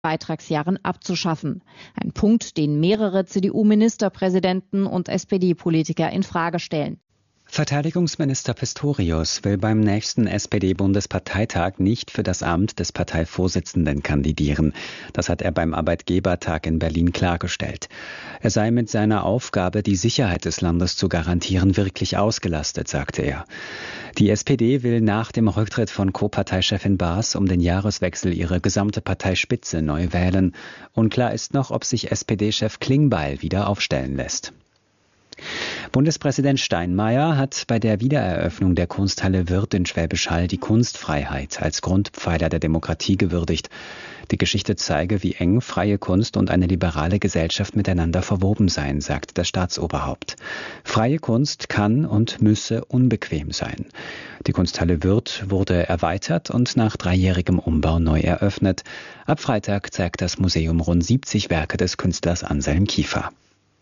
Beitragsjahren abzuschaffen. Ein Punkt, den mehrere CDU-Ministerpräsidenten und SPD-Politiker in Frage stellen. Verteidigungsminister Pistorius will beim nächsten SPD-Bundesparteitag nicht für das Amt des Parteivorsitzenden kandidieren. Das hat er beim Arbeitgebertag in Berlin klargestellt. Er sei mit seiner Aufgabe, die Sicherheit des Landes zu garantieren, wirklich ausgelastet, sagte er. Die SPD will nach dem Rücktritt von Co-Parteichefin Baas um den Jahreswechsel ihre gesamte Parteispitze neu wählen. Unklar ist noch, ob sich SPD-Chef Klingbeil wieder aufstellen lässt. Bundespräsident Steinmeier hat bei der Wiedereröffnung der Kunsthalle Wirth in Schwäbisch Hall die Kunstfreiheit als Grundpfeiler der Demokratie gewürdigt. Die Geschichte zeige, wie eng freie Kunst und eine liberale Gesellschaft miteinander verwoben seien, sagt das Staatsoberhaupt. Freie Kunst kann und müsse unbequem sein. Die Kunsthalle Wirth wurde erweitert und nach 3-jährigem Umbau neu eröffnet. Ab Freitag zeigt das Museum rund 70 Werke des Künstlers Anselm Kiefer.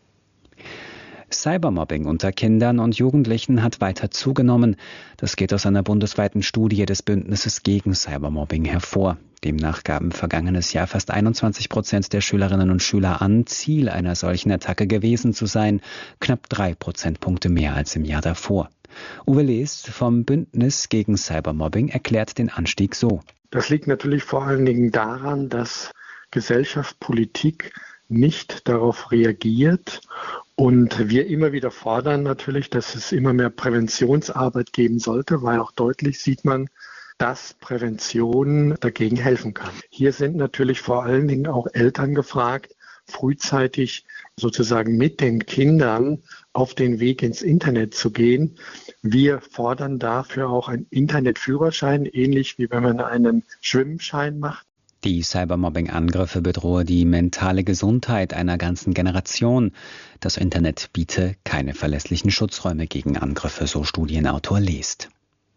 Cybermobbing unter Kindern und Jugendlichen hat weiter zugenommen. Das geht aus einer bundesweiten Studie des Bündnisses gegen Cybermobbing hervor. Demnach gaben vergangenes Jahr fast 21% der Schülerinnen und Schüler an, Ziel einer solchen Attacke gewesen zu sein, knapp 3 Prozentpunkte mehr als im Jahr davor. Uwe Lees vom Bündnis gegen Cybermobbing erklärt den Anstieg so. Das liegt natürlich vor allen Dingen daran, dass Gesellschaft, Politik nicht darauf reagiert und wir immer wieder fordern natürlich, dass es immer mehr Präventionsarbeit geben sollte, weil auch deutlich sieht man, dass Prävention dagegen helfen kann. Hier sind natürlich vor allen Dingen auch Eltern gefragt, frühzeitig sozusagen mit den Kindern auf den Weg ins Internet zu gehen. Wir fordern dafür auch einen Internetführerschein, ähnlich wie wenn man einen Schwimmschein macht. Die Cybermobbing-Angriffe bedrohe die mentale Gesundheit einer ganzen Generation. Das Internet biete keine verlässlichen Schutzräume gegen Angriffe, so Studienautor Leest.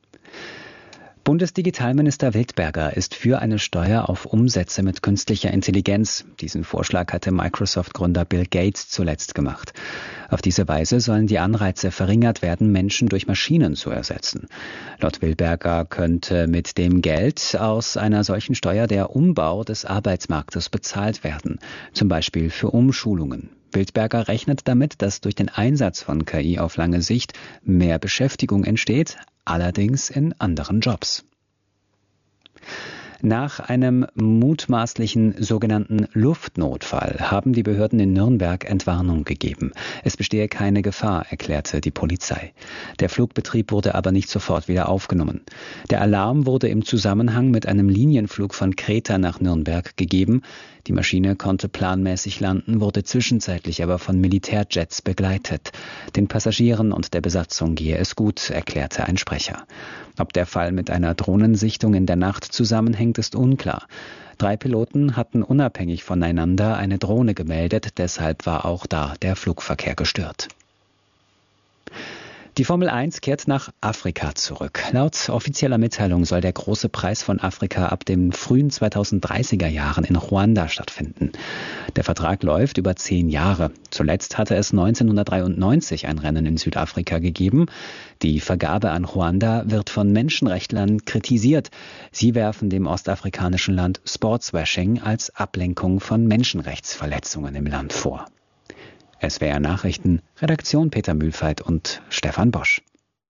Bundesdigitalminister Wildberger ist für eine Steuer auf Umsätze mit künstlicher Intelligenz. Diesen Vorschlag hatte Microsoft-Gründer Bill Gates zuletzt gemacht. Auf diese Weise sollen die Anreize verringert werden, Menschen durch Maschinen zu ersetzen. Laut Wildberger könnte mit dem Geld aus einer solchen Steuer der Umbau des Arbeitsmarktes bezahlt werden, zum Beispiel für Umschulungen. Wildberger rechnet damit, dass durch den Einsatz von KI auf lange Sicht mehr Beschäftigung entsteht, allerdings in anderen Jobs. Nach einem mutmaßlichen sogenannten Luftnotfall haben die Behörden in Nürnberg Entwarnung gegeben. Es bestehe keine Gefahr, erklärte die Polizei. Der Flugbetrieb wurde aber nicht sofort wieder aufgenommen. Der Alarm wurde im Zusammenhang mit einem Linienflug von Kreta nach Nürnberg gegeben. Die Maschine konnte planmäßig landen, wurde zwischenzeitlich aber von Militärjets begleitet. Den Passagieren und der Besatzung gehe es gut, erklärte ein Sprecher. Ob der Fall mit einer Drohnensichtung in der Nacht zusammenhängt, ist unklar. 3 Piloten hatten unabhängig voneinander eine Drohne gemeldet, deshalb war auch da der Flugverkehr gestört. Die Formel 1 kehrt nach Afrika zurück. Laut offizieller Mitteilung soll der große Preis von Afrika ab den frühen 2030er Jahren in Ruanda stattfinden. Der Vertrag läuft über 10 Jahre. Zuletzt hatte es 1993 ein Rennen in Südafrika gegeben. Die Vergabe an Ruanda wird von Menschenrechtlern kritisiert. Sie werfen dem ostafrikanischen Land Sportswashing als Ablenkung von Menschenrechtsverletzungen im Land vor. SWR Nachrichten, Redaktion Peter Mühlfeit und Stefan Bosch.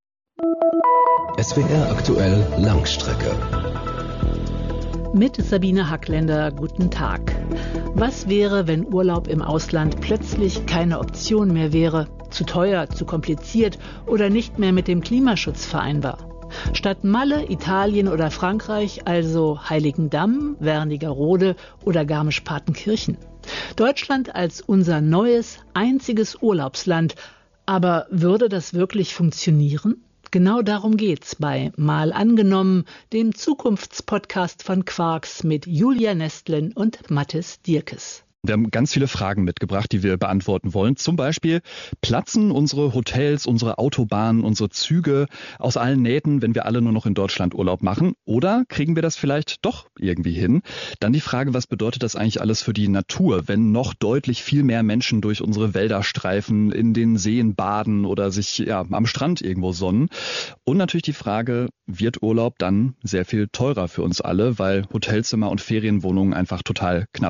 SWR aktuell Langstrecke. Mit Sabine Hackländer, guten Tag. Was wäre, wenn Urlaub im Ausland plötzlich keine Option mehr wäre? Zu teuer, zu kompliziert oder nicht mehr mit dem Klimaschutz vereinbar? Statt Malle, Italien oder Frankreich also Heiligendamm, Wernigerode oder Garmisch-Partenkirchen. Deutschland als unser neues, einziges Urlaubsland. Aber würde das wirklich funktionieren? Genau darum geht's bei Mal angenommen, dem Zukunftspodcast von Quarks mit Julia Nestlin und Mathis Dierkes. Wir haben ganz viele Fragen mitgebracht, die wir beantworten wollen. Zum Beispiel, platzen unsere Hotels, unsere Autobahnen, unsere Züge aus allen Nähten, wenn wir alle nur noch in Deutschland Urlaub machen? Oder kriegen wir das vielleicht doch irgendwie hin? Dann die Frage, was bedeutet das eigentlich alles für die Natur, wenn noch deutlich viel mehr Menschen durch unsere Wälder streifen, in den Seen baden oder sich am Strand irgendwo sonnen? Und natürlich die Frage, wird Urlaub dann sehr viel teurer für uns alle, weil Hotelzimmer und Ferienwohnungen einfach total knapp